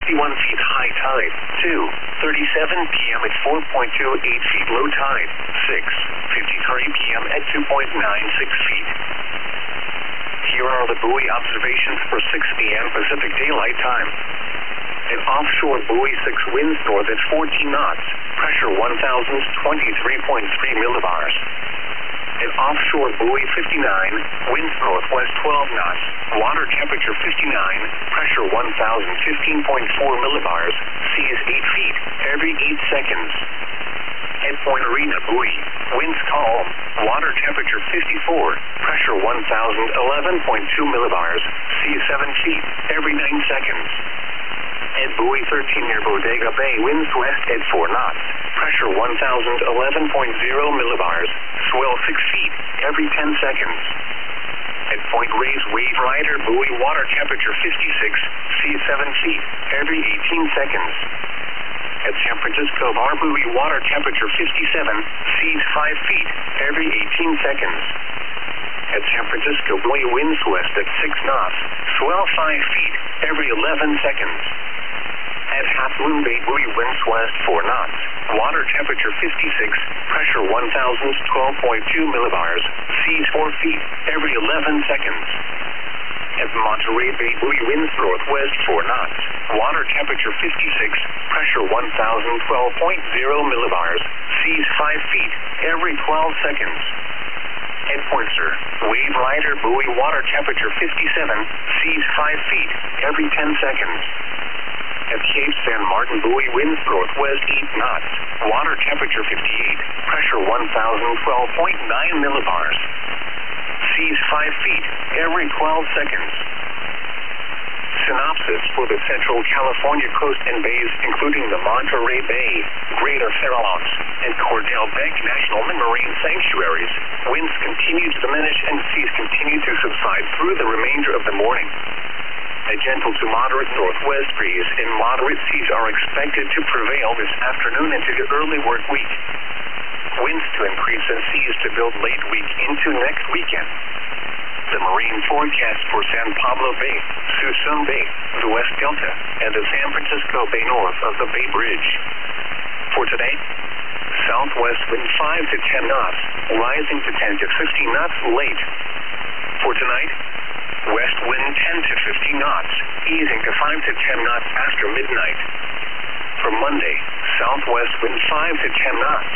feet high tide. 2:37 p.m. at 4.28 feet low tide. 6:53 p.m. at 2.96 feet. Here are the buoy observations for 6 a.m. Pacific Daylight Time. An offshore buoy 6 winds north at 14 knots. Pressure 1,023.3 millibars. An offshore buoy 59, winds northwest 12 knots. Water temperature 59, pressure 1,015.4 millibars. Seas 8 feet every 8 seconds. At Point Arena buoy, winds calm. Water temperature 54, pressure 1,011.2 millibars. Seas 7 feet every 9 seconds. At buoy 13 near Bodega Bay, winds west at 4 knots. Pressure 1,011.0 millibars. Swell 6 feet every 10 seconds. At Point Reyes Wave Rider buoy, water temperature 56, seas 7 feet every 18 seconds. At San Francisco Bar buoy, water temperature 57, seas 5 feet every 18 seconds. At San Francisco buoy, winds west at 6 knots. Swell 5 feet every 11 seconds. At Half Moon Bay buoy, winds west 4 knots. Water temperature 56, pressure 1,012.2 millibars. Seas 4 feet every 11 seconds. At Monterey Bay buoy, winds northwest 4 knots. Water temperature 56, pressure 1,012.0 millibars. Seas 5 feet every 12 seconds. At Pointer, Wave Rider buoy, water temperature 57, seas 5 feet every 10 seconds. At Cape San Martin buoy, winds northwest 8 knots. Water temperature 58, pressure 1,012.9 millibars. Seas 5 feet every 12 seconds. Synopsis for the Central California coast and bays, including the Monterey Bay, Greater Farallones, and Cordell Bank National Marine Sanctuaries. Winds continue to diminish and seas continue to subside through the remainder of the morning. A gentle to moderate northwest breeze and moderate seas are expected to prevail this afternoon into the early work week. Winds to increase and seas to build late week into next weekend. The marine forecast for San Pablo Bay, Suisun Bay, the West Delta, and the San Francisco Bay north of the Bay Bridge. For today, southwest wind 5 to 10 knots, rising to 10 to 15 knots late. For tonight, west wind 10 to 15 knots, easing to 5 to 10 knots after midnight. For Monday, southwest wind 5 to 10 knots.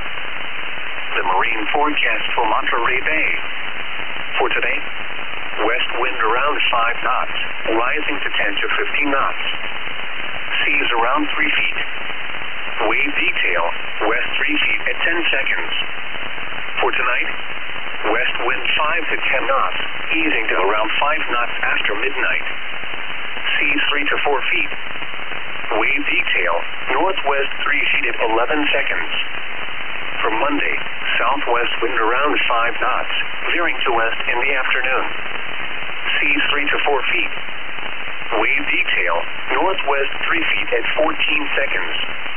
The marine forecast for Monterey Bay. For today, west wind around 5 knots, rising to 10 to 15 knots. Seas around 3 feet. Wave detail, west 3 feet at 10 seconds. For tonight, west wind 5 to 10 knots, easing to around 5 knots after midnight. Seas 3 to 4 feet. Wave detail, northwest 3 feet at 11 seconds. For Monday, southwest wind around 5 knots, veering to west in the afternoon. Seas 3 to 4 feet. Wave detail, northwest 3 feet at 14 seconds.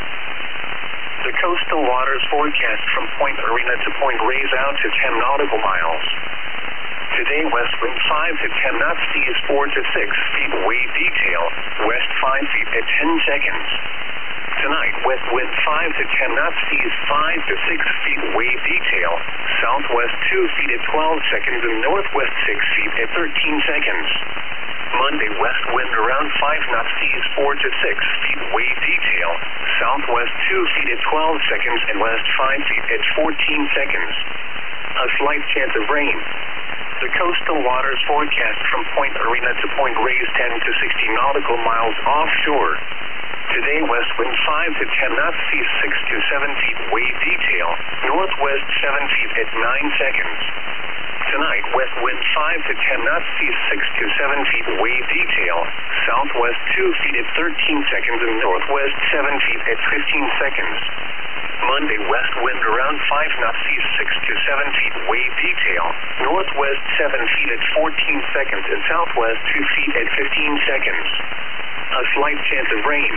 The coastal waters forecast from Point Arena to Point Reyes out to 10 nautical miles. Today, west wind 5 to 10 knots, seas 4 to 6 feet. Wave detail, west 5 feet at 10 seconds. Tonight, west wind 5 to 10 knots, seas 5 to 6 feet. Wave detail, southwest 2 feet at 12 seconds and northwest 6 feet at 13 seconds. Monday, west wind around 5 knots, seas 4 to 6 feet. Wave detail, southwest 2 feet at 12 seconds and west 5 feet at 14 seconds. A slight chance of rain. The coastal waters forecast from Point Arena to Point Reyes 10 to 60 nautical miles offshore. Today, west wind 5 to 10 knots, seas 6 to 7 feet. Wave detail, northwest 7 feet at 9 seconds. Tonight, west wind 5 to 10 knots, seas 6 to 7 feet. Wave detail, southwest 2 feet at 13 seconds and northwest 7 feet at 15 seconds. Monday, west wind around 5 knots, seas 6 to 7 feet. Wave detail, northwest 7 feet at 14 seconds and southwest 2 feet at 15 seconds. A slight chance of rain.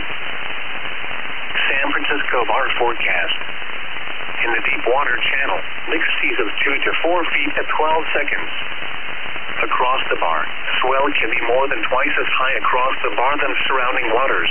San Francisco Bar forecast. In the deep water channel, mixed seas of 2 to 4 feet at 12 seconds. Across the bar, swell can be more than twice as high across the bar than surrounding waters.